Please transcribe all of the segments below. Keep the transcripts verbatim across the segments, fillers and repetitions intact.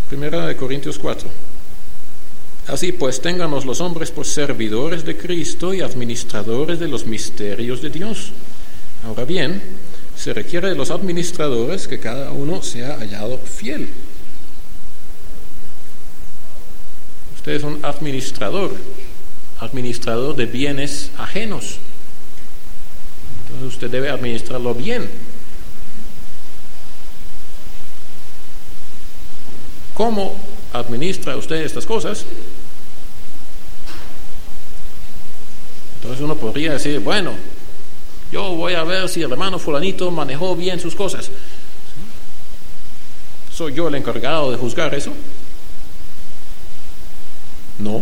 Primera de Corintios cuatro. Así pues, ténganos los hombres por servidores de Cristo y administradores de los misterios de Dios. Ahora bien, se requiere de los administradores que cada uno sea hallado fiel. Usted es un administrador, administrador de bienes ajenos. Entonces usted debe administrarlo bien. ¿Cómo administra usted estas cosas? Entonces uno podría decir, bueno, yo voy a ver si el hermano fulanito manejó bien sus cosas. ¿Soy yo el encargado de juzgar eso? No.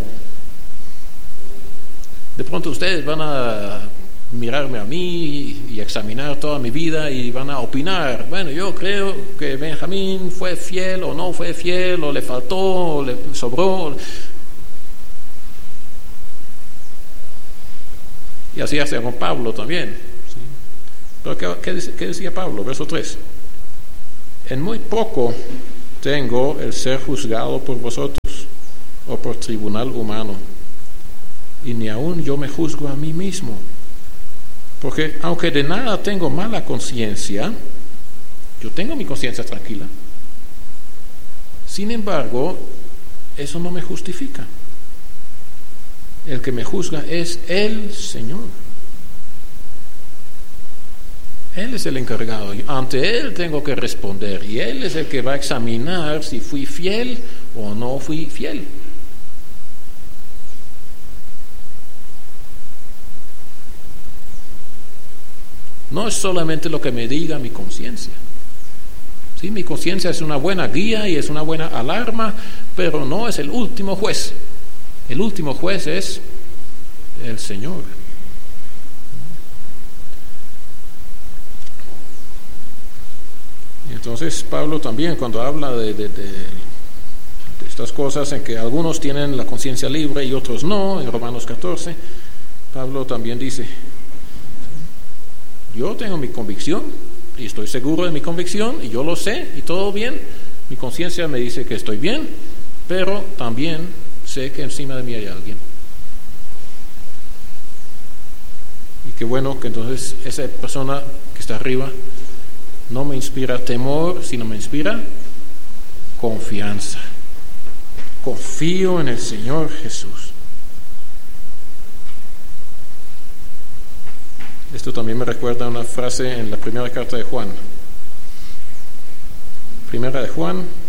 De pronto ustedes van a mirarme a mí y examinar toda mi vida y van a opinar, bueno, yo creo que Benjamín fue fiel o no fue fiel, o le faltó, o le sobró. Y así hace con Pablo también. ¿Sí? Pero ¿qué, qué, qué decía Pablo? Verso tres. En muy poco tengo el ser juzgado por vosotros o por tribunal humano, y ni aun yo me juzgo a mí mismo. Porque aunque de nada tengo mala conciencia, yo tengo mi conciencia tranquila. Sin embargo, eso no me justifica. El que me juzga es el Señor. Él es el encargado. Ante Él tengo que responder. Y Él es el que va a examinar si fui fiel o no fui fiel. No es solamente lo que me diga mi conciencia. Sí, mi conciencia es una buena guía y es una buena alarma, pero no es el último juez. El último juez es el Señor. Y entonces Pablo también, cuando habla de, de, de, de estas cosas en que algunos tienen la conciencia libre y otros no, en Romanos catorce, Pablo también dice, yo tengo mi convicción y estoy seguro de mi convicción y yo lo sé y todo bien, mi conciencia me dice que estoy bien, pero también sé que encima de mí hay alguien. Y qué bueno que entonces esa persona que está arriba no me inspira temor, sino me inspira confianza. Confío en el Señor Jesús. Esto también me recuerda a una frase en la primera carta de Juan. Primera de Juan,